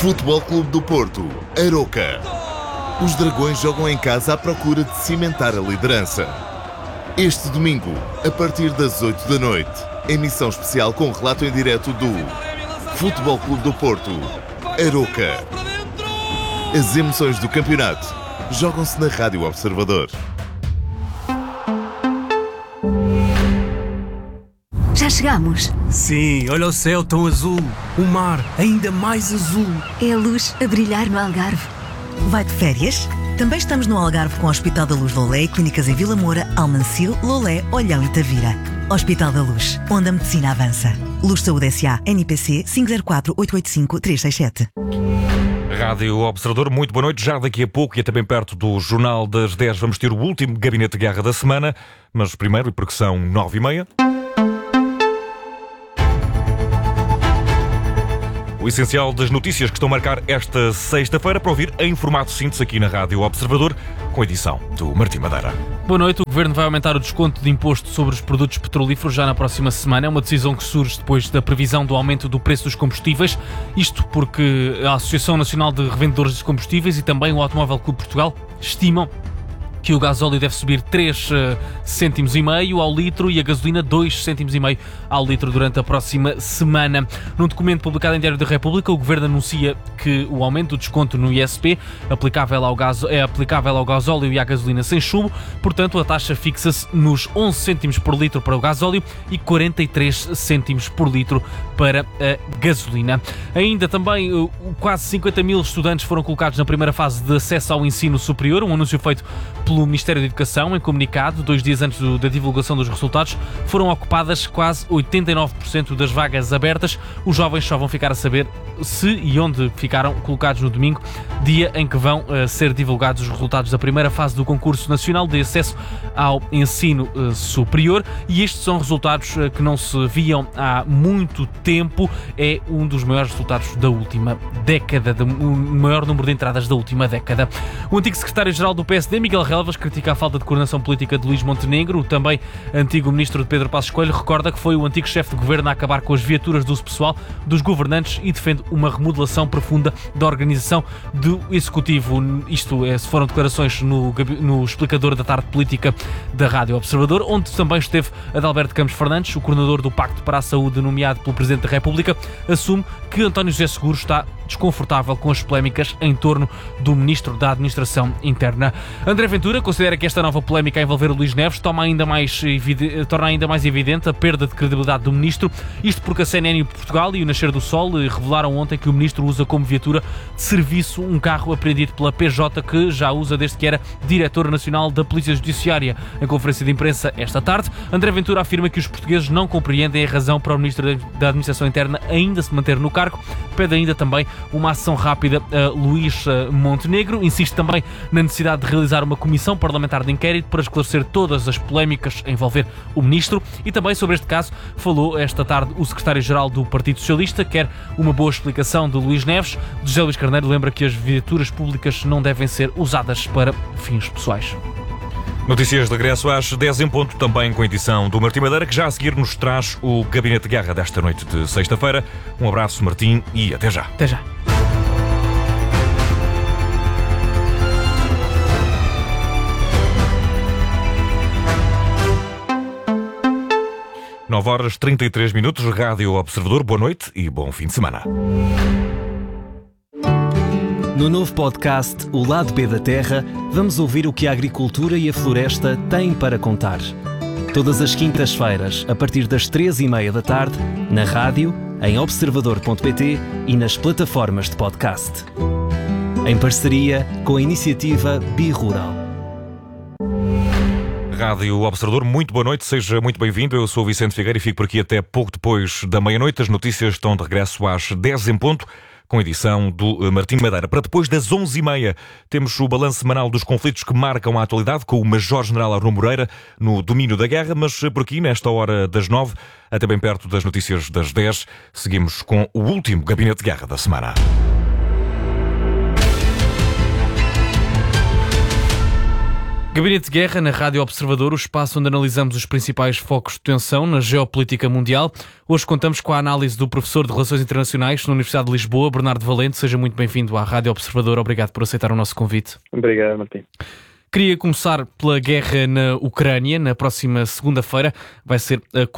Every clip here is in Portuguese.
Futebol Clube do Porto, Aroca. Os Dragões jogam em casa à procura de cimentar a liderança. Este domingo, a partir das 8 da noite, emissão especial com relato em direto do Futebol Clube do Porto, Aroca. As emoções do campeonato jogam-se na Rádio Observador. Já chegamos. Sim, olha o céu tão azul, o mar ainda mais azul. É a luz a brilhar no Algarve. Vai de férias? Também estamos no Algarve com o Hospital da Luz Lolé e clínicas em Vila Moura, Almancil, Lolé, Olhão e Tavira. Hospital da Luz, onde a medicina avança. Luz Saúde S.A. NIPC 504-885-367. Rádio Observador, muito boa noite. Já daqui a pouco e também perto do Jornal das 10 vamos ter o último Gabinete de Guerra da semana. Mas primeiro, porque são 9h30... o essencial das notícias que estão a marcar esta sexta-feira para ouvir em formato síntese aqui na Rádio Observador, com a edição do Martim Madeira. Boa noite. O Governo vai aumentar o desconto de imposto sobre os produtos petrolíferos já na próxima semana. É uma decisão que surge depois da previsão do aumento do preço dos combustíveis. Isto porque a Associação Nacional de Revendedores de Combustíveis e também o Automóvel Clube de Portugal estimam que o gasóleo deve subir 3 cêntimos e meio ao litro e a gasolina 2 cêntimos e meio ao litro durante a próxima semana. Num documento publicado em Diário da República, o Governo anuncia que o aumento do desconto no ISP é aplicável ao gasóleo e à gasolina sem chumbo, portanto a taxa fixa-se nos 11 cêntimos por litro para o gasóleo e 43 cêntimos por litro para a gasolina. Ainda também, quase 50 mil estudantes foram colocados na primeira fase de acesso ao ensino superior, um anúncio feito pelo Ministério da Educação. Em comunicado, 2 dias antes da divulgação dos resultados, foram ocupadas quase 89% das vagas abertas. Os jovens só vão ficar a saber se e onde ficaram colocados no domingo, dia em que vão ser divulgados os resultados da primeira fase do Concurso Nacional de Acesso ao Ensino Superior. E estes são resultados que não se viam há muito tempo. É um dos maiores resultados da última década, o maior número de entradas da última década. O antigo secretário-geral do PSD, Miguel Relvas, critica a falta de coordenação política de Luís Montenegro. O também antigo ministro de Pedro Passos Coelho recorda que foi o antigo chefe de governo a acabar com as viaturas do uso pessoal dos governantes e defende uma remodelação profunda da organização do Executivo. Isto foram declarações no explicador da tarde política da Rádio Observador, onde também esteve Adalberto Campos Fernandes, o coordenador do Pacto para a Saúde nomeado pelo Presidente da República, assume que António José Seguro está desconfortável com as polémicas em torno do Ministro da Administração Interna. André Ventura considera que esta nova polémica a envolver o Luís Neves torna ainda mais evidente a perda de credibilidade do Ministro, isto porque a CNN e Portugal e o Nascer do Sol revelaram ontem que o Ministro usa como viatura de serviço um carro apreendido pela PJ que já usa desde que era Diretor Nacional da Polícia Judiciária. Em conferência de imprensa esta tarde, André Ventura afirma que os portugueses não compreendem a razão para o Ministro da Administração Interna ainda se manter no cargo, pede ainda também uma ação rápida a Luís Montenegro, insiste também na necessidade de realizar uma comissão parlamentar de inquérito para esclarecer todas as polémicas a envolver o Ministro. E também sobre este caso falou esta tarde o secretário-geral do Partido Socialista, quer uma boa explicação de Luís Neves. José Luís Carneiro lembra que as viaturas públicas não devem ser usadas para fins pessoais. Notícias de regresso às 10 em ponto, também com a edição do Martim Madeira, que já a seguir nos traz o Gabinete de Guerra desta noite de sexta-feira. Um abraço, Martim, e até já. Até já. Nove horas 33 minutos, Rádio Observador, boa noite e bom fim de semana. No novo podcast O Lado B da Terra, vamos ouvir o que a agricultura e a floresta têm para contar. Todas as quintas-feiras, a partir das 3h30 da tarde, na rádio, em observador.pt e nas plataformas de podcast. Em parceria com a iniciativa Birural. Rádio Observador, muito boa noite, seja muito bem-vindo. Eu sou o Vicente Figueira e fico por aqui até pouco depois da meia-noite. As notícias estão de regresso às 10 em ponto, com a edição do Martim Madeira. Para depois das 11h30, temos o balanço semanal dos conflitos que marcam a atualidade, com o Major-General Arno Moreira no domínio da guerra, mas por aqui, nesta hora das 9, até bem perto das notícias das 10, seguimos com o último Gabinete de Guerra da semana. Gabinete de Guerra na Rádio Observador, o espaço onde analisamos os principais focos de tensão na geopolítica mundial. Hoje contamos com a análise do professor de Relações Internacionais na Universidade de Lisboa, Bernardo Valente. Seja muito bem-vindo à Rádio Observador. Obrigado por aceitar o nosso convite. Obrigado, Martim. Queria começar pela guerra na Ucrânia. Na próxima segunda-feira vai ser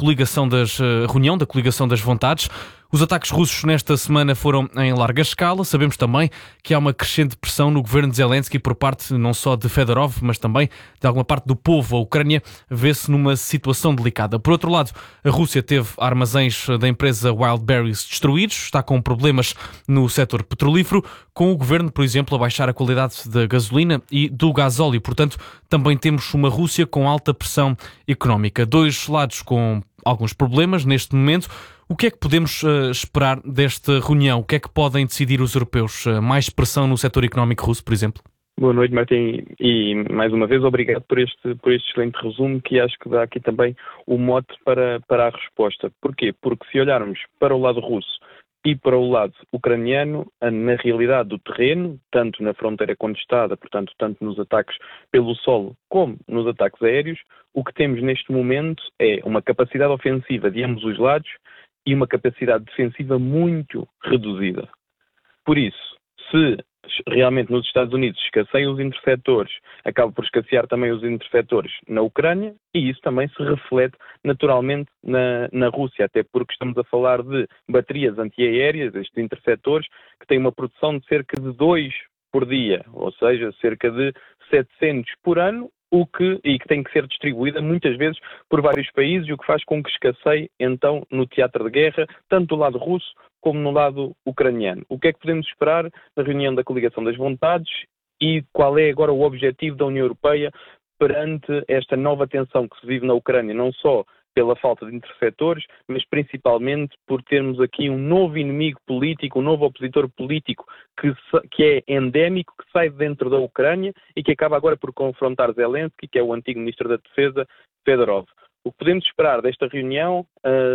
a reunião da Coligação das Vontades. Os ataques russos nesta semana foram em larga escala. Sabemos também que há uma crescente pressão no governo de Zelensky por parte não só de Fedorov, mas também de alguma parte do povo. A Ucrânia vê-se numa situação delicada. Por outro lado, a Rússia teve armazéns da empresa Wildberries destruídos, está com problemas no setor petrolífero, com o governo, por exemplo, a baixar a qualidade da gasolina e do gasóleo. Portanto, também temos uma Rússia com alta pressão económica. Dois lados com alguns problemas neste momento. O que é que podemos esperar desta reunião? O que é que podem decidir os europeus? Mais pressão no setor económico russo, por exemplo? Boa noite, Martim, e mais uma vez obrigado por este excelente resumo, que acho que dá aqui também o mote para a resposta. Porquê? Porque se olharmos para o lado russo e para o lado ucraniano, na realidade do terreno, tanto na fronteira contestada, portanto, tanto nos ataques pelo solo como nos ataques aéreos, o que temos neste momento é uma capacidade ofensiva de ambos os lados e uma capacidade defensiva muito reduzida. Por isso, se realmente nos Estados Unidos escasseiam os interceptores, acaba por escassear também os interceptores na Ucrânia, e isso também se reflete naturalmente na Rússia, até porque estamos a falar de baterias antiaéreas, estes interceptores, que têm uma produção de cerca de 2 por dia, ou seja, cerca de 700 por ano, que tem que ser distribuída muitas vezes por vários países, o que faz com que escasseie então no teatro de guerra, tanto do lado russo como no lado ucraniano. O que é que podemos esperar na reunião da Coligação das Vontades e qual é agora o objetivo da União Europeia perante esta nova tensão que se vive na Ucrânia, não só pela falta de interceptores, mas principalmente por termos aqui um novo inimigo político, um novo opositor político que é endémico, que sai de dentro da Ucrânia e que acaba agora por confrontar Zelensky, que é o antigo Ministro da Defesa, Fedorov. O que podemos esperar desta reunião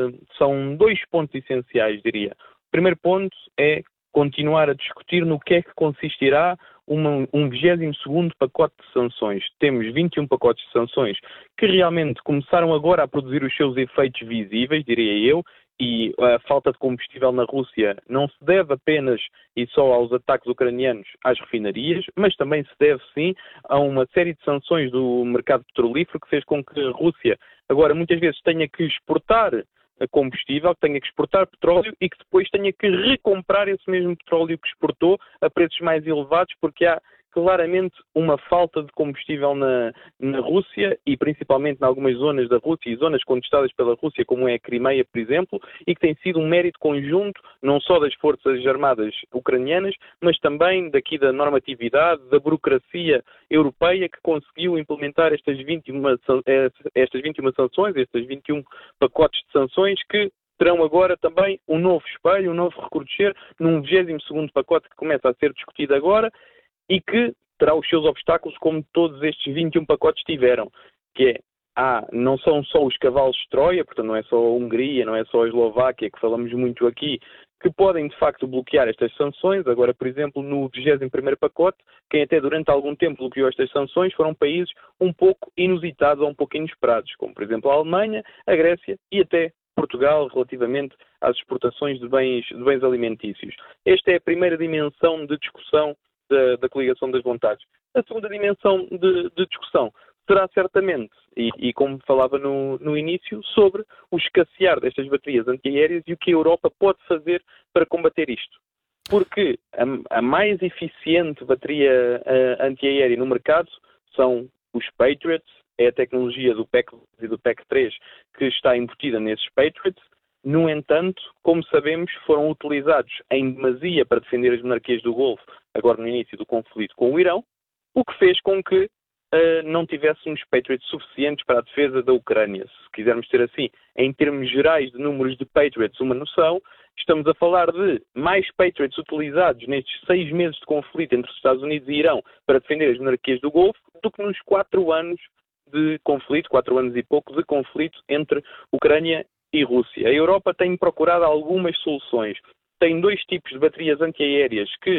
são 2 pontos essenciais, diria. O primeiro ponto é continuar a discutir no que é que consistirá um 22º pacote de sanções. Temos 21 pacotes de sanções que realmente começaram agora a produzir os seus efeitos visíveis, diria eu, e a falta de combustível na Rússia não se deve apenas e só aos ataques ucranianos às refinarias, mas também se deve sim a uma série de sanções do mercado petrolífero que fez com que a Rússia agora muitas vezes tenha que exportar combustível, que tenha que exportar petróleo e que depois tenha que recomprar esse mesmo petróleo que exportou a preços mais elevados, porque há claramente uma falta de combustível na Rússia e principalmente em algumas zonas da Rússia e zonas contestadas pela Rússia, como é a Crimeia, por exemplo, e que tem sido um mérito conjunto não só das forças armadas ucranianas, mas também daqui da normatividade, da burocracia europeia que conseguiu implementar estas 21 sanções, estes 21 pacotes de sanções que terão agora também um novo espelho, um novo recrudescer num 22º pacote que começa a ser discutido agora e que terá os seus obstáculos como todos estes 21 pacotes tiveram, que não são só os cavalos de Troia, portanto não é só a Hungria, não é só a Eslováquia, que falamos muito aqui, que podem de facto bloquear estas sanções. Agora, por exemplo, no 21º pacote, quem até durante algum tempo bloqueou estas sanções foram países um pouco inusitados ou um pouco inesperados, como por exemplo a Alemanha, a Grécia e até Portugal, relativamente às exportações de bens alimentícios. Esta é a primeira dimensão de discussão da Coligação das Vontades. A segunda dimensão de discussão será certamente, e como falava no início, sobre o escassear destas baterias antiaéreas e o que a Europa pode fazer para combater isto. Porque a mais eficiente bateria antiaérea no mercado são os Patriots, é a tecnologia do PEC 2 e do PEC 3 que está embutida nesses Patriots. No entanto, como sabemos, foram utilizados em demasia para defender as monarquias do Golfo, agora no início do conflito com o Irão, o que fez com que não tivéssemos Patriots suficientes para a defesa da Ucrânia. Se quisermos ter assim, em termos gerais de números de Patriots, uma noção, estamos a falar de mais Patriots utilizados nestes 6 meses de conflito entre os Estados Unidos e Irão para defender as monarquias do Golfo, do que nos 4 anos de conflito, 4 anos e pouco de conflito entre Ucrânia e Rússia. A Europa tem procurado algumas soluções. Tem 2 tipos de baterias antiaéreas que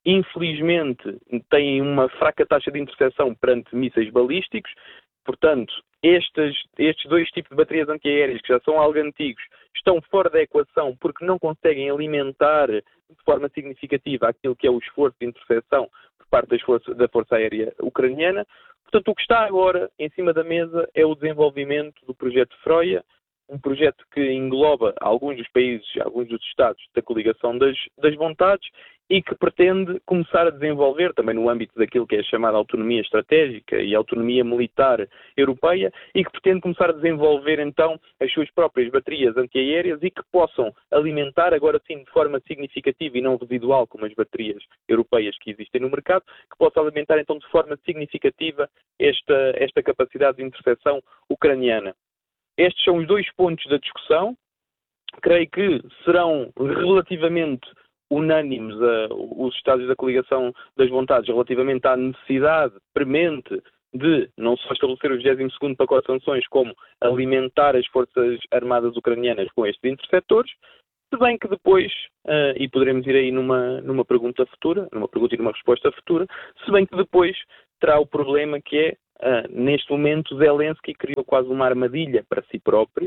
infelizmente, têm uma fraca taxa de interseção perante mísseis balísticos. Portanto, estes dois tipos de baterias antiaéreas, que já são algo antigos, estão fora da equação porque não conseguem alimentar de forma significativa aquilo que é o esforço de interseção por parte da Força Aérea Ucraniana. Portanto, o que está agora em cima da mesa é o desenvolvimento do projeto Freya, um projeto que engloba alguns dos países, alguns dos Estados da coligação das vontades e que pretende começar a desenvolver, também no âmbito daquilo que é chamada autonomia estratégica e autonomia militar europeia, e que pretende começar a desenvolver então as suas próprias baterias antiaéreas e que possam alimentar, agora sim de forma significativa e não residual, como as baterias europeias que existem no mercado, que possam alimentar então de forma significativa esta capacidade de interseção ucraniana. Estes são os dois pontos da discussão. Creio que serão relativamente unânimes os Estados da coligação das vontades relativamente à necessidade premente de não só estabelecer o 22º pacote de sanções, como alimentar as forças armadas ucranianas com estes interceptores, se bem que depois, e poderemos ir aí numa pergunta futura, numa pergunta e numa resposta futura, se bem que depois terá o problema que é, neste momento, Zelensky criou quase uma armadilha para si próprio,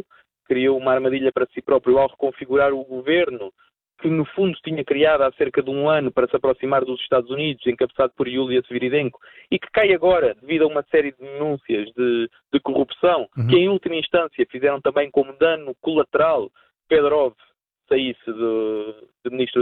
ao reconfigurar o governo que no fundo tinha criado há cerca de um ano para se aproximar dos Estados Unidos, encabeçado por Yulia Sviridenko, e que cai agora devido a uma série de denúncias de corrupção, que em última instância fizeram também como dano colateral Fedorov saísse de ministro